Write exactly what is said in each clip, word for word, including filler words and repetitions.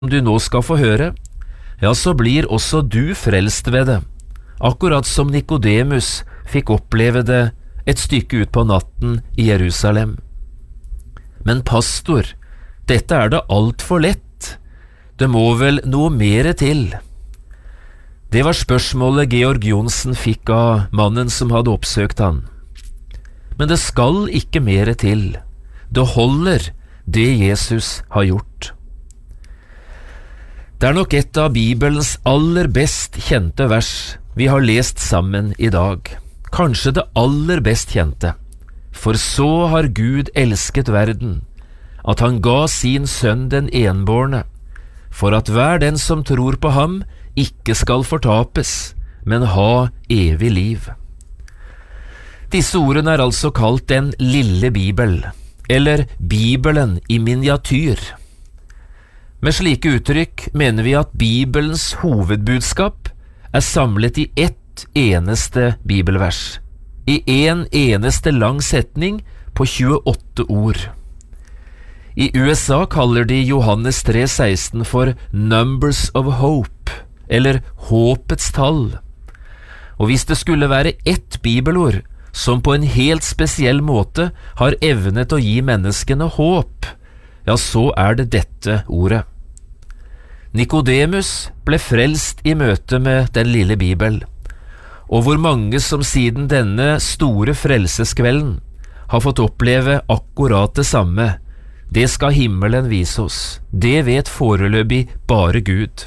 du nå skal få høre, ja, så blir også du frelst ved det, akkurat som Nikodemus fikk oppleve det et stykke ut på natten i Jerusalem. Men pastor, dette er da alt for lett. Det må vel noe mere til? Det var spørsmålet Georg Johnsen fikk av mannen som hadde oppsøkt han. Men det skal ikke mere til. Det holder, det Jesus har gjort. Det er nok et av Bibelens aller best kjente vers vi har lest sammen i dag. Kanskje det aller best kjente. For så har Gud elsket verden, at han ga sin sønn den enbårne, for at hver den som tror på ham ikke skal fortapes, men ha evig liv. Disse ordene er altså kalt den lille Bibel, eller Bibelen i miniatyr. Med slike uttrykk mener vi at Bibelens hovedbudskap er samlet i ett eneste bibelvers, i en eneste lang setning på tjueåtte ord. I U S A kaller de Johannes tre seksten for Numbers of Hope, eller håpets tall. Og hvis det skulle være ett bibelord som på en helt spesiell måte har evnet å gi menneskene håp, ja, så er det dette ordet. Nikodemus ble frelst i møte med den lille Bibel, og hvor mange som siden denne store frelseskvelden har fått oppleve akkurat det samme, det skal himmelen vise oss. Det vet foreløpig bare Gud.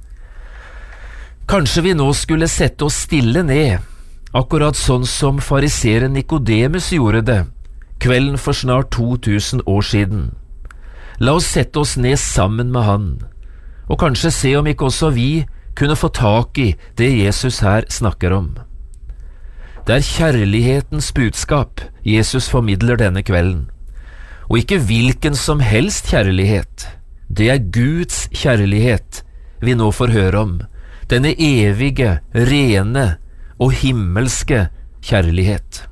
Kanskje vi nå skulle sette oss stille ned, akkurat sånn som fariseren Nikodemus gjorde det, kvelden for snart to tusen år siden. La oss sette oss ned sammen med han, og kanskje se om ikke også vi kunne få tak i det Jesus her snakker om. Det er kjærlighetens budskap Jesus formidler denne kvelden. Og ikke hvilken som helst kjærlighet. Det er Guds kjærlighet vi nå får høre om. Denne evige, rene og himmelske kjærlighet.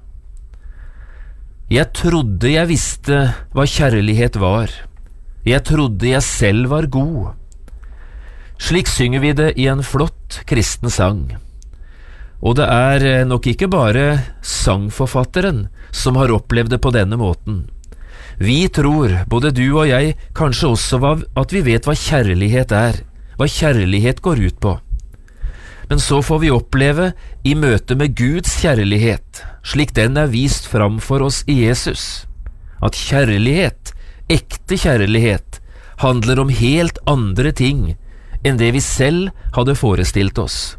Jeg trodde jeg visste hva kjærlighet var. Jeg trodde jeg selv var god. Slik synger vi det i en flott kristen sang. Og det er nok ikke bare sangforfatteren som har opplevd det på denne måten. Vi tror, både du og jeg, kanskje også at vi vet hva kjærlighet er, hva kjærlighet går ut på. Men så får vi oppleve i møte med Guds kjærlighet, slik den er vist fram for oss i Jesus, at kjærlighet, ekte kjærlighet, handler om helt andre ting enn det vi selv hadde forestilt oss.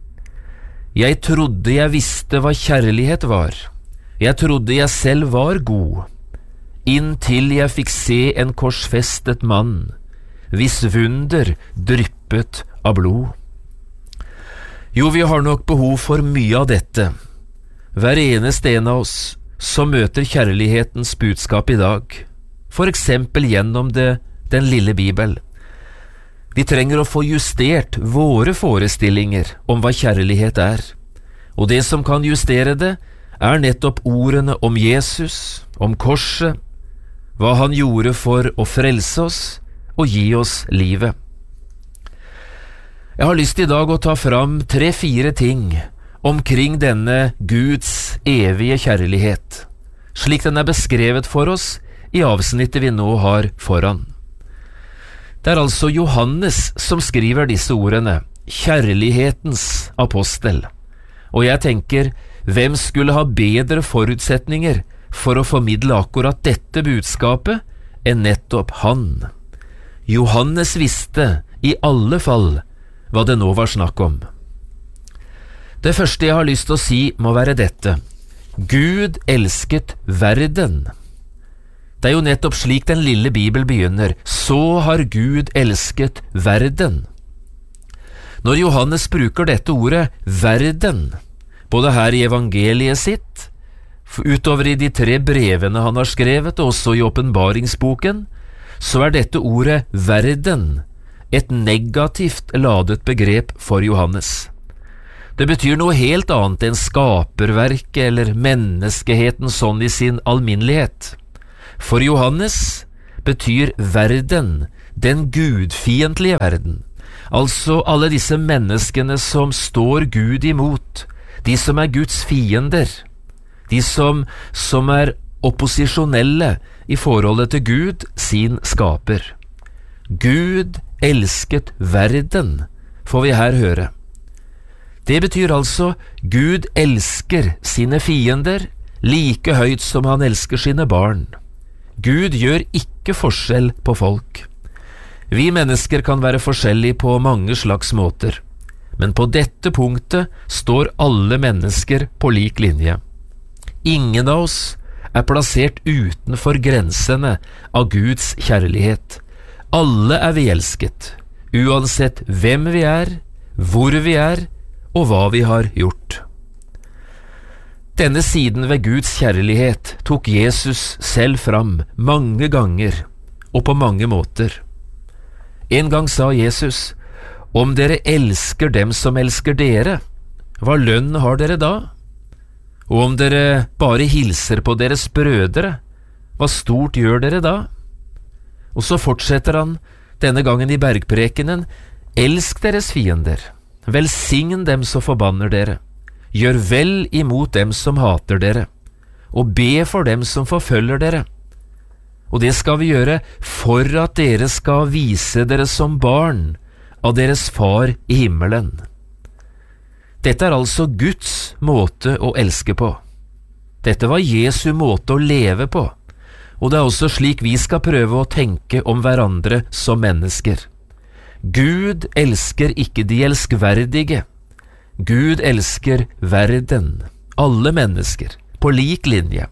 Jeg trodde jeg visste hva kjærlighet var. Jeg trodde jeg selv var god. Inntil jeg fikk se en korsfestet mann, hvis vunder dryppet av blod. Jo, vi har nok behov for mye av dette. Hver eneste en av oss som møter kjærlighetens budskap i dag, for eksempel gjennom det, den lille Bibel. Vi trenger å få justert våre forestillinger om hva kjærlighet er, og det som kan justere det, er nettopp ordene om Jesus, om korset, hva han gjorde for å frelse oss og gi oss livet. Jeg har lyst i dag å ta fram tre-fire ting omkring denne Guds evige kjærlighet, slik den er beskrevet for oss i avsnittet vi nå har foran. Det er altså Johannes som skriver disse ordene, kjærlighetens apostel. Og jeg tenker, hvem skulle ha bedre forutsetninger for å formidle akkurat dette budskapet enn nettopp han? Johannes visste i alle fall hva det nå var snakk om. Det første jeg har lyst til å si må være dette. Gud elsket verden. Det er jo nettopp slik den lille Bibel begynner. Så har Gud elsket verden. Når Johannes bruker dette ordet verden, både her i evangeliet sitt, utover i de tre brevene han har skrevet, og også i åpenbaringsboken, så er dette ordet verden et negativt ladet begrep for Johannes. Det betyr noe helt annet enn skaperverket eller menneskeheten sånn i sin alminnelighet. For Johannes betyr verden den gudfiendtlige verden, altså alle disse menneskene som står Gud imot, de som er Guds fiender, de som, som er opposisjonelle i forholdet til Gud, sin skaper. Gud elsket verden, får vi her høre. Det betyr altså Gud elsker sine fiender like høyt som han elsker sine barn. Gud gjør ikke forskjell på folk. Vi mennesker kan være forskjellige på mange slags måter, men på dette punktet står alle mennesker på lik linje. Ingen av oss er plassert utenfor grensene av Guds kjærlighet. Alle er vi elsket, uansett hvem vi er, hvor vi er, og hva vi har gjort. Denne siden ved Guds kjærlighet tok Jesus selv fram mange ganger og på mange måter. En gang sa Jesus, «Om dere elsker dem som elsker dere, hva lønn har dere da? Og om dere bare hilser på deres brødre, hva stort gjør dere da?» Og så fortsetter han, denne gangen i bergprekenen, «Elsk deres fiender, velsign dem som forbanner dere, gjør vel imot dem som hater dere, og be for dem som forfølger dere. Og det skal vi gjøre for at dere skal vise dere som barn av deres far i himmelen.» Dette er altså Guds måte å elske på. Dette var Jesu måte å leve på, og det er også slik vi skal prøve å tenke om hverandre som mennesker. Gud elsker ikke de elskverdige. Gud elsker verden, alle mennesker, på lik linje.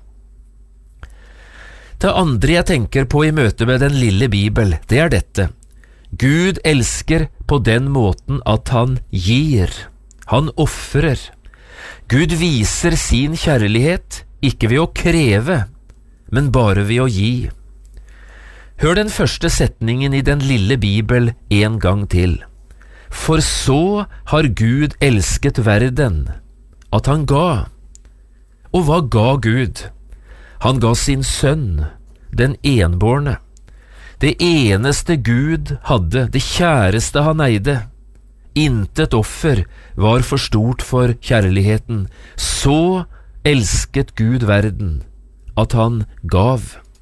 Det andre jeg tenker på i møte med den lille Bibel, det er dette. Gud elsker på den måten at han gir. Han offrer. Gud viser sin kjærlighet, ikke ved å kreve, men bare ved å gi. Hør den første setningen i den lille Bibel en gang til. For så har Gud elsket verden, at han ga. Og hva ga Gud? Han ga sin sønn, den enbårne. Det eneste Gud hadde, det kjæreste han eide. Intet offer var for stort for kjærligheten. Så elsket Gud verden, at han gav.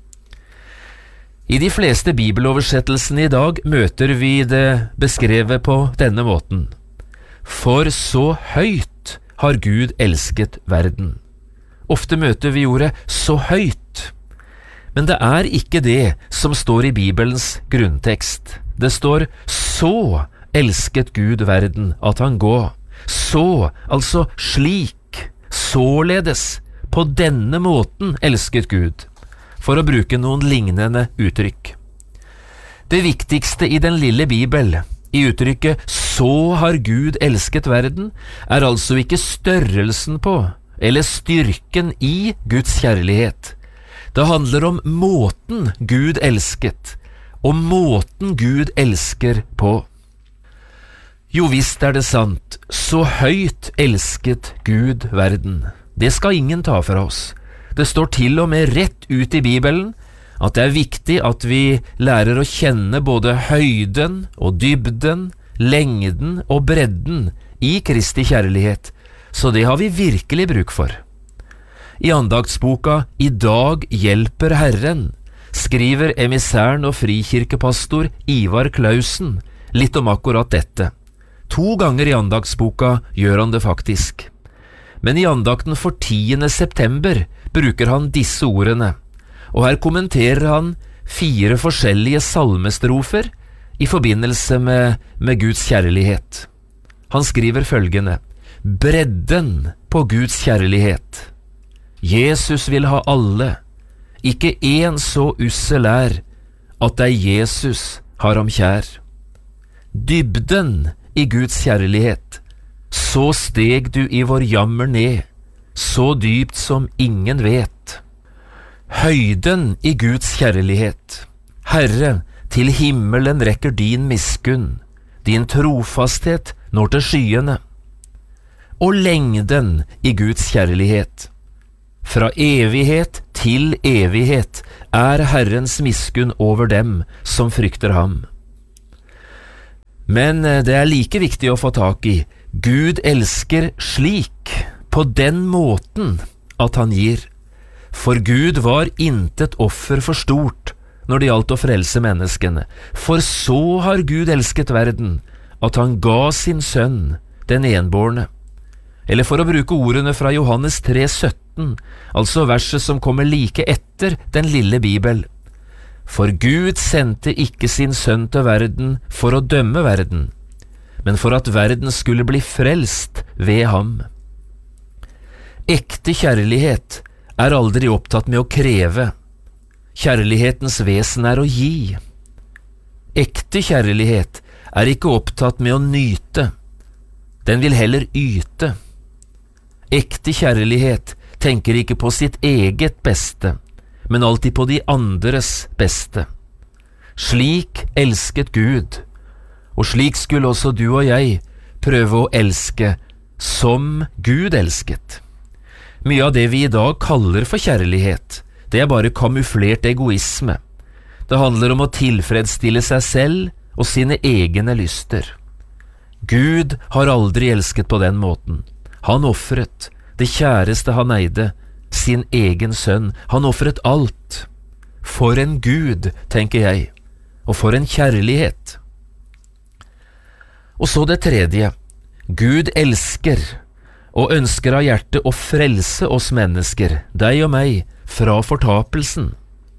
I de fleste bibeloversettelsene i dag møter vi det beskrevet på denne måten. For så høyt har Gud elsket verden. Ofte møter vi ordet så høyt. Men det er ikke det som står i Bibelens grunntekst. Det står så elsket Gud verden, at han gå. Så, altså slik, således, på denne måten elsket Gud, for å bruke noen lignende uttrykk. Det viktigste i den lille Bibel, i uttrykket «så har Gud elsket verden», er altså ikke størrelsen på, eller styrken i Guds kjærlighet. Det handler om måten Gud elsket, og måten Gud elsker på. Jo visst er det sant, så høyt elsket Gud verden. Det skal ingen ta fra oss. Det står til og med rett ut i Bibelen at det er viktig at vi lærer å kjenne både høyden og dybden, lengden og bredden i Kristi kjærlighet, så det har vi virkelig bruk for. I andaktsboka «I dag hjelper Herren» skriver emissæren og frikirkepastor Ivar Klausen litt om akkurat dette. To ganger i andaktsboka gjør han det faktisk. Men i andakten for tiende september bruker han disse ordene, og her kommenterer han fire forskjellige salmestrofer i forbindelse med, med Guds kjærlighet. Han skriver følgende: bredden på Guds kjærlighet. Jesus vil ha alle, ikke en så ussel er, at deg Jesus har ham kjær. Dybden i Guds kjærlighet, så steg du i vår jammer ned, så dypt som ingen vet. Høyden i Guds kjærlighet, Herre, til himmelen rekker din miskunn, din trofasthet når til skyene. Og lengden i Guds kjærlighet, fra evighet til evighet er Herrens miskunn over dem som frykter ham. Men det er like viktig å få tak i. Gud elsker slik, på den måten at han gir. For Gud var intet offer for stort når det gjaldt å frelse menneskene. For så har Gud elsket verden, at han ga sin sønn, den enbårne. Eller for å bruke ordene fra Johannes tre sytten, altså verset som kommer like etter den lille Bibel. For Gud sendte ikke sin sønn til verden for å dømme verden, men for at verden skulle bli frelst ved ham. Ekte kjærlighet er aldri opptatt med å kreve. Kjærlighetens vesen er å gi. Ekte kjærlighet er ikke opptatt med å nyte. Den vil heller yte. Ekte kjærlighet tenker ikke på sitt eget beste, men alltid på de andres beste. Slik elsket Gud, og slik skulle også du og jeg prøve å elske som Gud elsket. Mye av det vi i dag kaller for kjærlighet, det er bare kamuflert egoisme. Det handler om å tilfredsstille seg selv og sine egne lyster. Gud har aldri elsket på den måten. Han offret det kjæreste han eide, sin egen sønn. Han offret alt. For en Gud, tenker jeg, og for en kjærlighet. Og så det tredje. Gud elsker og ønsker av hjertet å frelse oss mennesker, deg og meg, fra fortapelsen.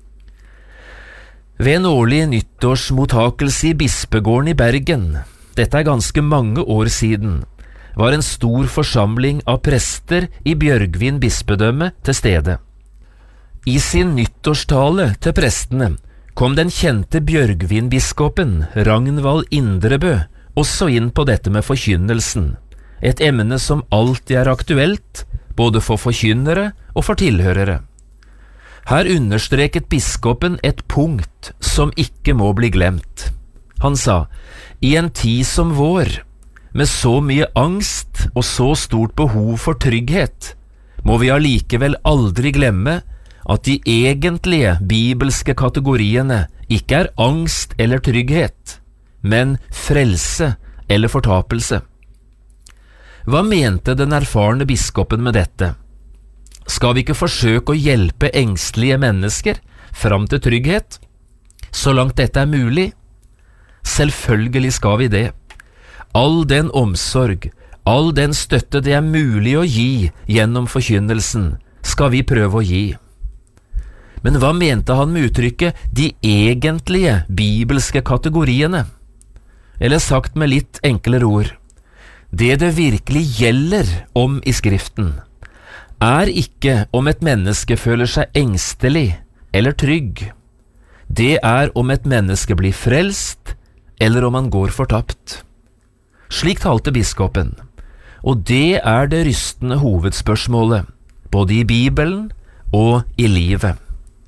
Ved en årlig nyttårsmottakelse i Bispegården i Bergen, dette er ganske mange år siden, var en stor forsamling av prester i Bjørgvin bispedømme til stede. I sin nyttårstale til prestene kom den kjente Bjørgvin-biskopen Ragnvald Indrebø også inn på dette med forkynnelsen, et emne som alltid er aktuelt, både for forkynnere og for tilhørere. Her understreket biskopen et punkt som ikke må bli glemt. Han sa, i en tid som vår, med så mye angst og så stort behov for trygghet, må vi allikevel aldri glemme at de egentlige bibelske kategoriene ikke er angst eller trygghet, men frelse eller fortapelse. Hva mente den erfarne biskopen med dette? Skal vi ikke forsøke å hjelpe engstelige mennesker fram til trygghet, så langt dette er mulig? Selvfølgelig skal vi det. All den omsorg, all den støtte det er mulig å gi gjennom forkynnelsen, skal vi prøve å gi. Men hva mente han med uttrykket de egentlige bibelske kategoriene? Eller sagt med litt enklere ord, det det virkelig gjelder om i Skriften, er ikke om et menneske føler seg engstelig eller trygg. Det er om et menneske blir frelst, eller om han går fortapt. Slik talte biskopen, og det er det rystende hovedspørsmålet, både i Bibelen og i livet.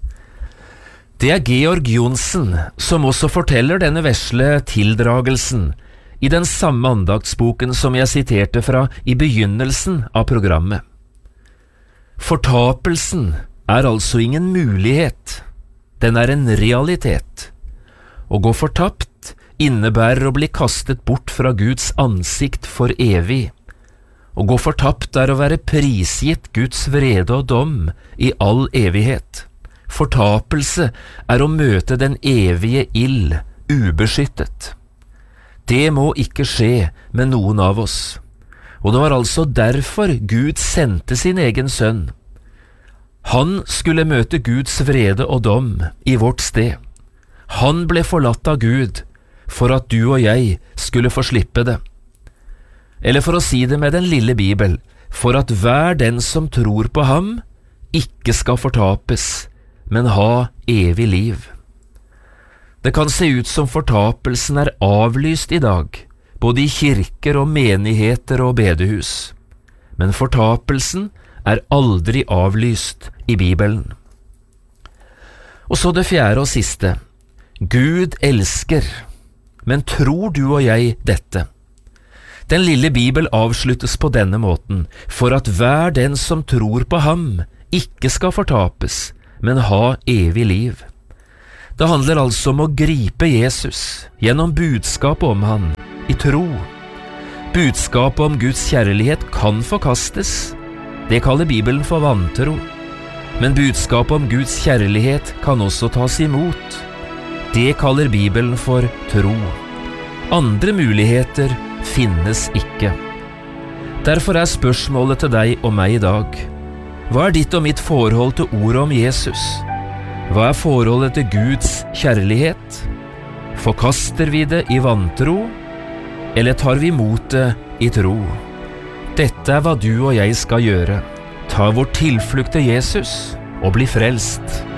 Det er Georg Johnsen som også forteller denne vesle tildragelsen i den samme andaktsboken som jeg siterte fra i begynnelsen av programmet. Fortapelsen er altså ingen mulighet, den er en realitet. Å gå fortapt innebærer å bli kastet bort fra Guds ansikt for evig. Å gå fortapt er å være prisgitt Guds vrede og dom i all evighet. Fortapelse er å møte den evige ild, ubeskyttet. Det må ikke skje med noen av oss. Og det var altså derfor Gud sendte sin egen sønn. Han skulle møte Guds vrede og dom i vårt sted. Han ble forlatt av Gud, for at du og jeg skulle få slippe det. Eller for å si det med den lille Bibel, for at hver den som tror på ham, ikke skal fortapes, men ha evig liv. Det kan se ut som fortapelsen er avlyst i dag, både i kirker og menigheter og bedehus. Men fortapelsen er aldri avlyst i Bibelen. Og så det fjerde og siste. Gud elsker. Men tror du og jeg dette? Den lille Bibel avsluttes på denne måten, for at hver den som tror på ham, ikke skal fortapes, men ha evig liv. Det handler altså om å gripe Jesus gjennom budskapet om han. i tro. Budskapet om Guds kjærlighet kan forkastes. Det kaller Bibelen for vantro. Men budskapet om Guds kjærlighet kan også tas imot. Det kaller Bibelen for tro. Andre muligheter finnes ikke. Derfor er spørsmålet til deg og meg i dag: hva er ditt og mitt forhold til ordet om Jesus? Hva er forholdet til Guds kjærlighet? Forkaster vi det i vantro, eller tar vi imot det i tro? Dette er hva du og jeg skal gjøre. Ta vår tilflukt til Jesus og bli frelst.